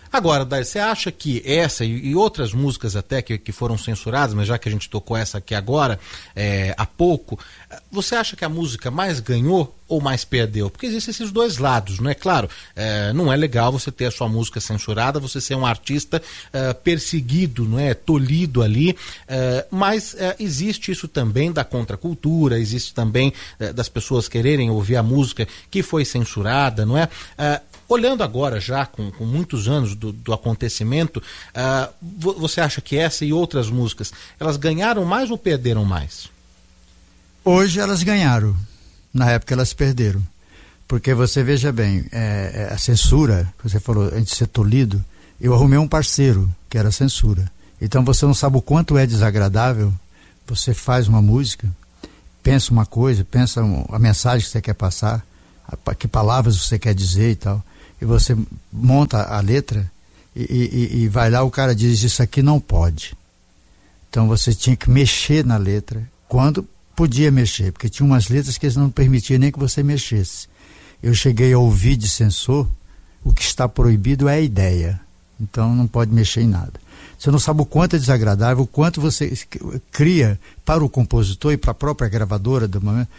Agora, Daí, você acha que essa e outras músicas até que foram censuradas, mas já que a gente tocou essa aqui agora, há pouco, você acha que a música mais ganhou ou mais perdeu? Porque existem esses dois lados, não é? Claro, não é legal você ter a sua música censurada, você ser um artista perseguido, não é? Tolhido ali, mas existe isso também da contracultura, existe também das pessoas quererem ouvir a música que foi censurada, não é? Olhando agora já com muitos anos do acontecimento, você acha que essa e outras músicas, elas ganharam mais ou perderam mais? Hoje elas ganharam, na época elas perderam. Porque você veja bem, a censura, que você falou, antes de ser tolhido, eu arrumei um parceiro, que era a censura. Então você não sabe o quanto é desagradável, você faz uma música, pensa uma coisa, pensa a mensagem que você quer passar, que palavras você quer dizer e tal. E você monta a letra e vai lá, o cara diz, isso aqui não pode. Então você tinha que mexer na letra, quando podia mexer, porque tinha umas letras que eles não permitiam nem que você mexesse. Eu cheguei a ouvir de censor, o que está proibido é a ideia, então não pode mexer em nada. Você não sabe o quanto é desagradável, o quanto você cria para o compositor e para a própria gravadora do momento,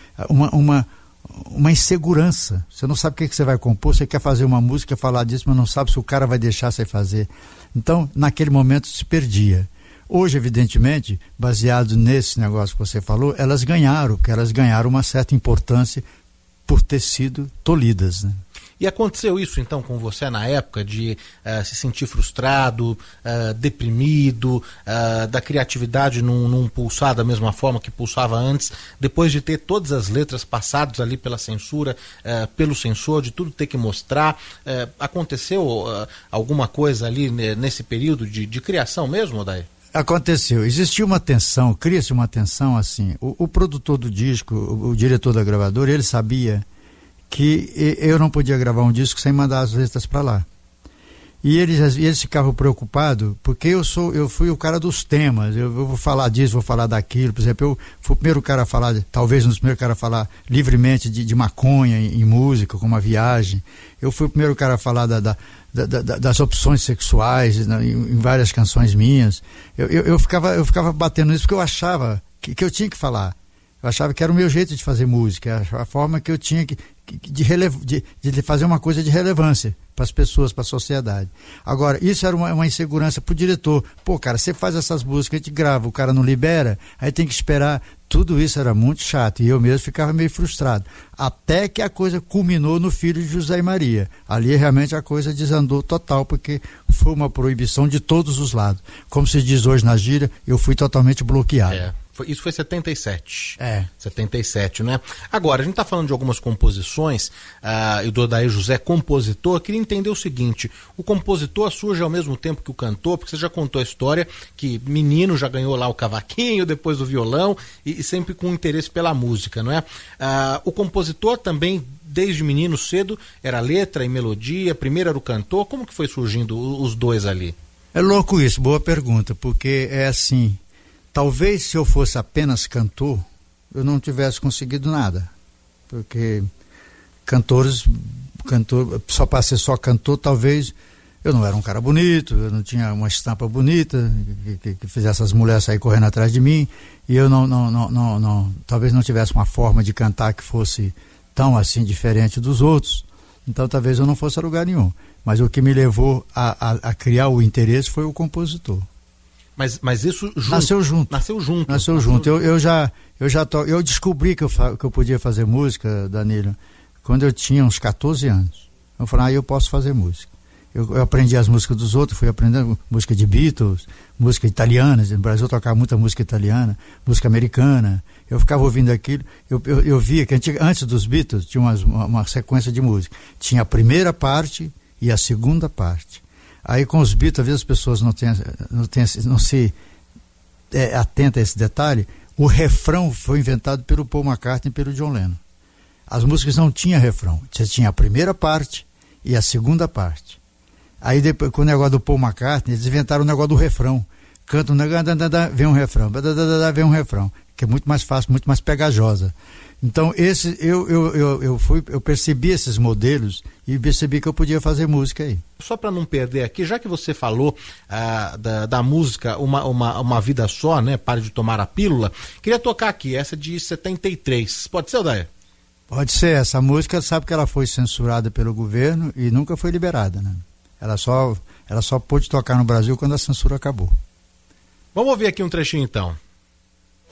uma insegurança. Você não sabe o que você vai compor, você quer fazer uma música, falar disso, mas não sabe se o cara vai deixar você fazer. Então, naquele momento se perdia. Hoje, evidentemente, baseado nesse negócio que você falou, elas ganharam, porque elas ganharam uma certa importância por ter sido tolhidas, né? E aconteceu isso então com você na época de se sentir frustrado, deprimido, da criatividade não pulsar da mesma forma que pulsava antes, depois de ter todas as letras passadas ali pela censura, pelo censor, de tudo ter que mostrar? Aconteceu alguma coisa ali nesse período de criação mesmo, Daí? Aconteceu, existiu uma tensão, cria-se uma tensão assim, o produtor do disco, o diretor da gravadora, ele sabia que eu não podia gravar um disco sem mandar as letras para lá. E eles ficavam preocupados, porque eu fui o cara dos temas, eu vou falar disso, vou falar daquilo. Por exemplo, eu fui o primeiro cara a falar, talvez um dos primeiros caras a falar livremente de maconha em música, como a Viagem. Eu fui o primeiro cara a falar das opções sexuais em várias canções minhas. Eu ficava batendo nisso porque eu achava que eu tinha que falar. Eu achava que era o meu jeito de fazer música, a forma que eu tinha de fazer uma coisa de relevância para as pessoas, para a sociedade. Agora, isso era uma insegurança para o diretor. Pô, cara, você faz essas músicas, a gente grava, o cara não libera, aí tem que esperar. Tudo isso era muito chato e eu mesmo ficava meio frustrado. Até que a coisa culminou no Filho de José e Maria. Ali realmente a coisa desandou total, porque foi uma proibição de todos os lados. Como se diz hoje na gíria, eu fui totalmente bloqueado. Isso foi 77. 77, né? Agora, a gente está falando de algumas composições, e do Odair José, compositor. Eu queria entender o seguinte: o compositor surge ao mesmo tempo que o cantor, porque você já contou a história que menino já ganhou lá o cavaquinho, depois o violão, e sempre com interesse pela música, não é? O compositor também, desde menino cedo, era letra e melodia, primeiro era o cantor. Como que foi surgindo os dois ali? É louco isso, boa pergunta, porque é assim... Talvez se eu fosse apenas cantor, eu não tivesse conseguido nada. Porque cantor, só para ser só cantor, talvez eu não era um cara bonito, eu não tinha uma estampa bonita, que fizesse as mulheres sair correndo atrás de mim, e eu talvez não tivesse uma forma de cantar que fosse tão assim diferente dos outros. Então talvez eu não fosse a lugar nenhum. Mas o que me levou a criar o interesse foi o compositor. Mas isso nasceu junto. Eu descobri que eu podia fazer música, Danilo, quando eu tinha uns 14 anos. Eu falei, eu posso fazer música. Eu aprendi as músicas dos outros, fui aprendendo música de Beatles, música italiana. No Brasil eu tocava muita música italiana, música americana. Eu ficava ouvindo aquilo. Eu via que antes dos Beatles tinha uma sequência de música. Tinha a primeira parte e a segunda parte. Aí com os Beatles, às vezes as pessoas não se atentam a esse detalhe. O refrão foi inventado pelo Paul McCartney e pelo John Lennon. As músicas não tinham refrão. Você tinha a primeira parte e a segunda parte. Aí depois, com o negócio do Paul McCartney, eles inventaram o negócio do refrão. Canta um negócio, vem um refrão, vem um refrão, que é muito mais fácil, muito mais pegajosa. Então, eu percebi esses modelos e percebi que eu podia fazer música aí. Só para não perder aqui, já que você falou da música Uma Vida Só, né? Pare de Tomar a Pílula, queria tocar aqui, essa de 73. Pode ser, Odair? Pode ser. Essa música, sabe que ela foi censurada pelo governo e nunca foi liberada, né? Ela só pôde tocar no Brasil quando a censura acabou. Vamos ouvir aqui um trechinho então.